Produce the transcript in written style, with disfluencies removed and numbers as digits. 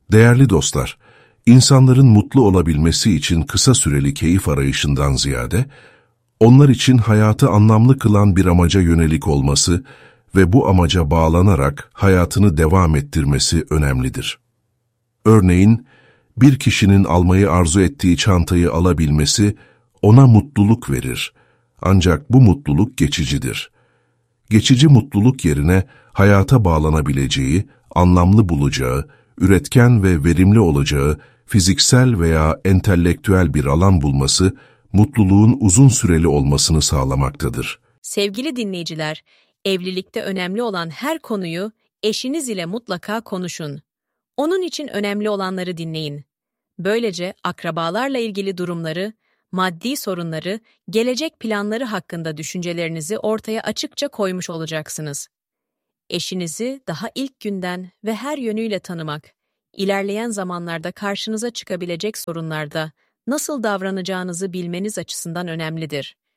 Değerli dostlar, insanların mutlu olabilmesi için kısa süreli keyif arayışından ziyade, onlar için hayatı anlamlı kılan bir amaca yönelik olması ve bu amaca bağlanarak hayatını devam ettirmesi önemlidir. Örneğin, bir kişinin almayı arzu ettiği çantayı alabilmesi ona mutluluk verir. Ancak bu mutluluk geçicidir. Geçici mutluluk yerine hayata bağlanabileceği, anlamlı bulacağı, üretken ve verimli olacağı fiziksel veya entelektüel bir alan bulması, mutluluğun uzun süreli olmasını sağlamaktadır. Sevgili dinleyiciler, evlilikte önemli olan her konuyu eşiniz ile mutlaka konuşun. Onun için önemli olanları dinleyin. Böylece akrabalarla ilgili durumları, maddi sorunları, gelecek planları hakkında düşüncelerinizi ortaya açıkça koymuş olacaksınız. Eşinizi daha ilk günden ve her yönüyle tanımak, ilerleyen zamanlarda karşınıza çıkabilecek sorunlarda nasıl davranacağınızı bilmeniz açısından önemlidir.